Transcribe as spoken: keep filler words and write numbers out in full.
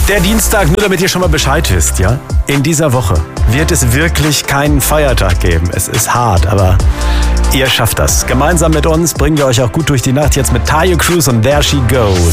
Der Dienstag, nur damit ihr schon mal Bescheid wisst, ja? In dieser Woche wird es wirklich keinen Feiertag geben. Es ist hart, aber ihr schafft das. Gemeinsam mit uns bringen wir euch auch gut durch die Nacht. Jetzt mit Tayo Cruz und There She Goes.